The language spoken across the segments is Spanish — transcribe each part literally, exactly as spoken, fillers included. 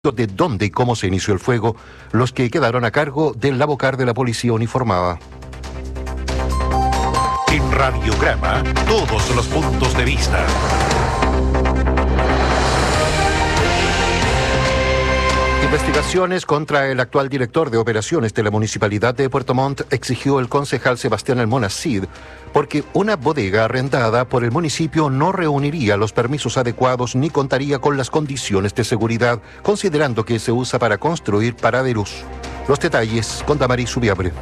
de dónde y cómo se inició el fuego, los que quedaron a cargo del labocar de la policía uniformada. En Radiograma, todos los puntos de vista. Investigaciones contra el actual director de operaciones de la Municipalidad de Puerto Montt exigió el concejal Sebastián Almonacid porque una bodega arrendada por el municipio no reuniría los permisos adecuados ni contaría con las condiciones de seguridad, considerando que se usa para construir paraderos. Los detalles con Damaris Subiabre.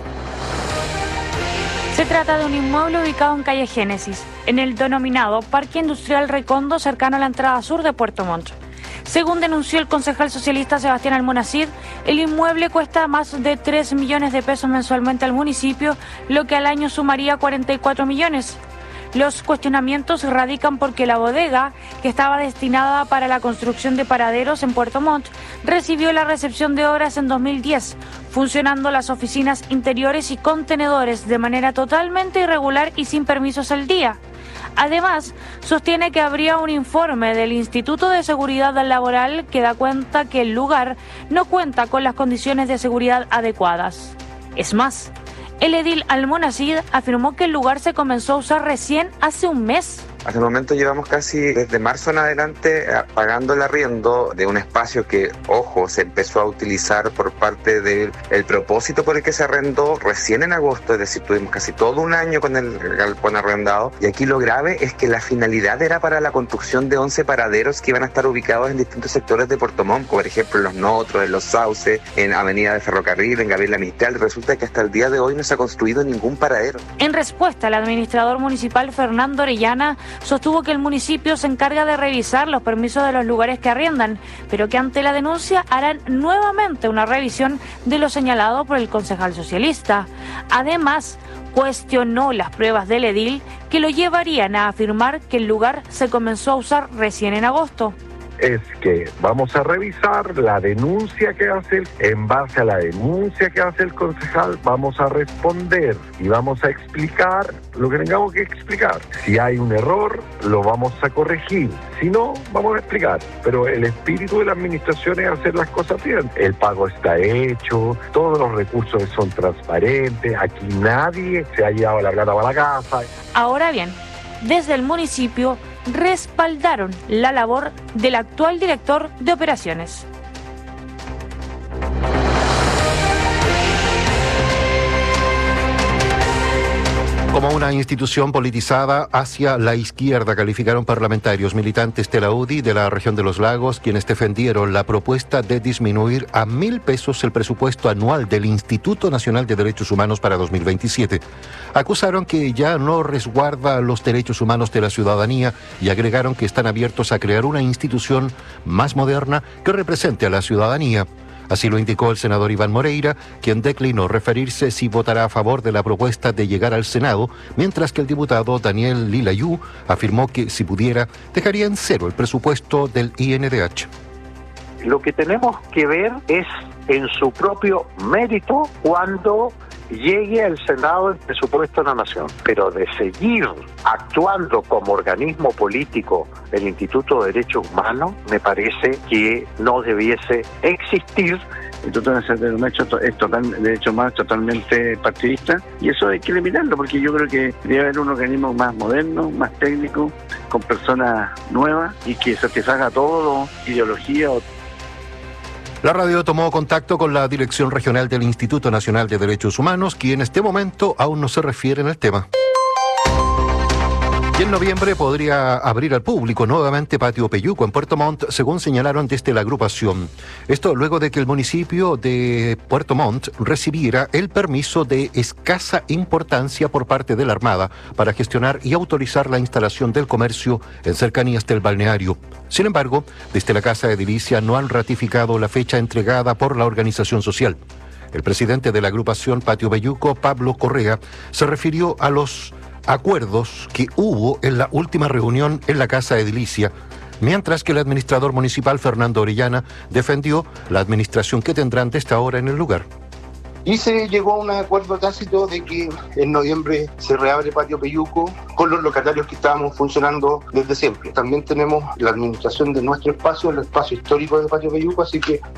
Se trata de un inmueble ubicado en calle Génesis, en el denominado Parque Industrial Recondo, cercano a la entrada sur de Puerto Montt. Según denunció el concejal socialista Sebastián Almonacid, el inmueble cuesta más de tres millones de pesos mensualmente al municipio, lo que al año sumaría cuarenta y cuatro millones. Los cuestionamientos radican porque la bodega, que estaba destinada para la construcción de paraderos en Puerto Montt, recibió la recepción de obras en dos mil diez, funcionando las oficinas interiores y contenedores de manera totalmente irregular y sin permisos al día. Además, sostiene que habría un informe del Instituto de Seguridad Laboral que da cuenta que el lugar no cuenta con las condiciones de seguridad adecuadas. Es más, el edil Almonacid afirmó que el lugar se comenzó a usar recién hace un mes. Hasta el momento llevamos casi desde marzo en adelante pagando el arriendo de un espacio que, ojo, se empezó a utilizar por parte del el propósito por el que se arrendó recién en agosto, es decir, tuvimos casi todo un año con el galpón arrendado. Y aquí lo grave es que la finalidad era para la construcción de once paraderos que iban a estar ubicados en distintos sectores de Puerto Montt, por ejemplo en Los Notros, en Los Sauces, en Avenida de Ferrocarril, en Gabriela Mistral. Resulta que hasta el día de hoy no se ha construido ningún paradero. En respuesta, el administrador municipal Fernando Orellana sostuvo que el municipio se encarga de revisar los permisos de los lugares que arriendan, pero que ante la denuncia harán nuevamente una revisión de lo señalado por el concejal socialista. Además, cuestionó las pruebas del edil que lo llevarían a afirmar que el lugar se comenzó a usar recién en agosto. Es que vamos a revisar la denuncia que hace, en base a la denuncia que hace el concejal, vamos a responder y vamos a explicar lo que tengamos que explicar. Si hay un error, lo vamos a corregir. Si no, vamos a explicar. Pero el espíritu de la administración es hacer las cosas bien. El pago está hecho, todos los recursos son transparentes, aquí nadie se ha llevado la plata para la casa. Ahora bien, desde el municipio respaldaron la labor del actual director de operaciones. Como una institución politizada hacia la izquierda, calificaron parlamentarios militantes de la U D I de la región de los Lagos, quienes defendieron la propuesta de disminuir a mil pesos el presupuesto anual del Instituto Nacional de Derechos Humanos para dos mil veintisiete. Acusaron que ya no resguarda los derechos humanos de la ciudadanía y agregaron que están abiertos a crear una institución más moderna que represente a la ciudadanía. Así lo indicó el senador Iván Moreira, quien declinó referirse si votará a favor de la propuesta de llegar al Senado, mientras que el diputado Daniel Lilayú afirmó que, si pudiera, dejaría en cero el presupuesto del I N D H. Lo que tenemos que ver es en su propio mérito cuando llegue al Senado el presupuesto de la Nación, pero de seguir actuando como organismo político el Instituto de Derechos Humanos, me parece que no debiese existir. El Instituto Nacional de Derechos Humanos es total, de derechos humanos totalmente partidista, y eso hay que eliminarlo, porque yo creo que debe haber un organismo más moderno, más técnico, con personas nuevas y que satisfaga todo, ideología. La radio tomó contacto con la Dirección Regional del Instituto Nacional de Derechos Humanos, quien en este momento aún no se refiere al tema. Y en noviembre podría abrir al público nuevamente Patio Peyuco en Puerto Montt, según señalaron desde la agrupación. Esto luego de que el municipio de Puerto Montt recibiera el permiso de escasa importancia por parte de la Armada para gestionar y autorizar la instalación del comercio en cercanías del balneario. Sin embargo, desde la Casa Edilicia no han ratificado la fecha entregada por la organización social. El presidente de la agrupación Patio Peyuco, Pablo Correa, se refirió a los acuerdos que hubo en la última reunión en la Casa Edilicia, mientras que el administrador municipal Fernando Orellana defendió la administración que tendrán desde ahora en el lugar. y se llegó a un acuerdo tácito de que en noviembre se reabre Patio Peyuco con los locatarios que estábamos funcionando desde siempre. También tenemos la administración de nuestro espacio, el espacio histórico de Patio Peyuco, así que